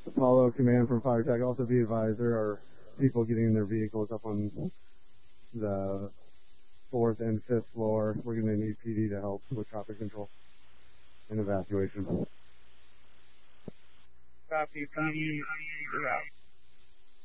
Follow command from fire tech. Also be advised, there are people getting in their vehicles up on the 4th and 5th floor. We're going to need PD to help with traffic control and evacuation. Copy, PD, you're out.